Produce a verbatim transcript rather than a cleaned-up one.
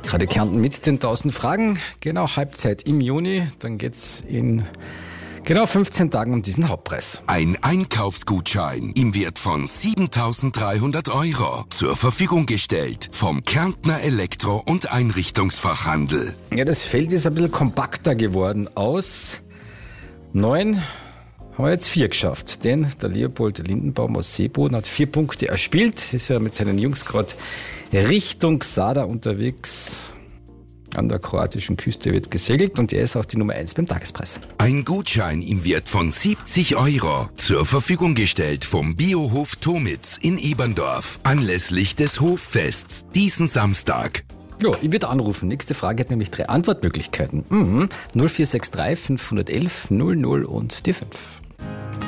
Radio Kärnten mit den tausend Fragen. Genau Halbzeit im Juni. Dann geht's in genau fünfzehn Tagen um diesen Hauptpreis. Ein Einkaufsgutschein im Wert von siebentausenddreihundert Euro zur Verfügung gestellt vom Kärntner Elektro- und Einrichtungsfachhandel. Ja, das Feld ist ein bisschen kompakter geworden. Aus neun haben wir jetzt vier geschafft. Denn der Leopold Lindenbaum aus Seeboden hat vier Punkte erspielt. Ist ja mit seinen Jungs gerade Richtung Sada unterwegs. An der kroatischen Küste wird gesegelt und er ist auch die Nummer eins beim Tagespreis. Ein Gutschein im Wert von siebzig Euro zur Verfügung gestellt vom Biohof Tomitz in Eberndorf anlässlich des Hoffests diesen Samstag. Ja, ich würde anrufen. Nächste Frage hat nämlich drei Antwortmöglichkeiten. Mhm. null vier sechs drei fünf eins eins null null und die fünf.